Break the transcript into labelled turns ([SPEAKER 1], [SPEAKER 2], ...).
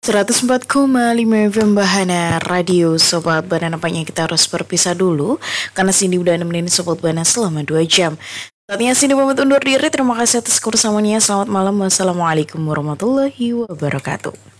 [SPEAKER 1] 104,5 FM Bahana Radio. Sobat Bana, nampaknya kita harus berpisah dulu karena Cindy udah nemenin Sobat Bana selama 2 jam. Saatnya Cindy pamit undur diri. Terima kasih atas kebersamaannya. Selamat malam. Wassalamualaikum warahmatullahi wabarakatuh.